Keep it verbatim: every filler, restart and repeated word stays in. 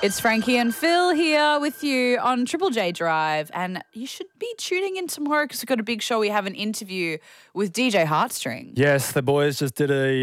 It's Frankie and Phil here with you on Triple J Drive, and you should be tuning in tomorrow because we've got a big show. We have an interview with D J Heartstring. Yes, the boys just did a